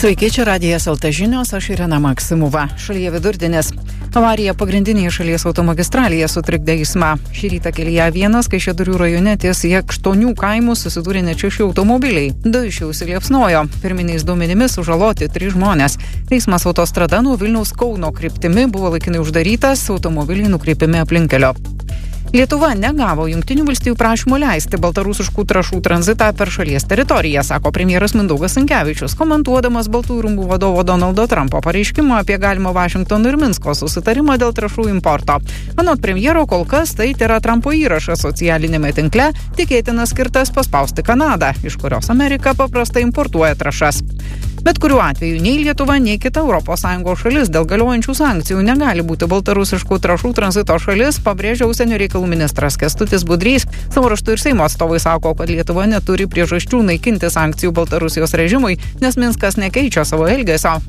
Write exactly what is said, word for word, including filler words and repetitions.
Sveiki, čia Radijas L T žinios, aš Irena Maksimova. Šalyje vidurdienis. Avarija pagrindinėje šalies automagistralėje sutrikdė eismą. Šį rytą kelyje vienas Kaišiadorių rajone ties Jakštonių kaimų susidūrė net šeši automobiliai. Du iš jų užsiliepsnojo. Pirminiais duomenimis sužaloti trys žmonės. Eismas autostrada nuo Vilniaus Kauno kryptimi buvo laikinai uždarytas, automobiliai nukreipiami aplinkelio. Lietuva negavo Jungtinių valstijų prašymų leisti baltarusiškų trąšų tranzitą per šalies teritoriją, sako premjeras Mindaugas Sinkevičius, komentuodamas Baltųjų rūmų vadovo Donaldo Trumpo pareiškimą apie galimą Vašingtono ir Minsko susitarimą dėl trąšų importo. Anot premjero, kol kas tai yra Trumpo įrašas socialinėme tinkle, tikėtina skirtas paspausti Kanadą, iš kurios Amerika paprastai importuoja trąšas. Bet kuriuo atveju nei Lietuva, nei kita Europos Sąjungos šalis dėl galiojančių sankcijų negali būti baltarusiškų trąšų tranzito šalis, pabrėžia užsienio reikalų ministras Kęstutis Budrys. Savo raštu ir Seimo atstovai sako, kad Lietuva neturi priežasčių naikinti sankcijų Baltarusijos režimui, nes Minskas nekeičia savo elgesio.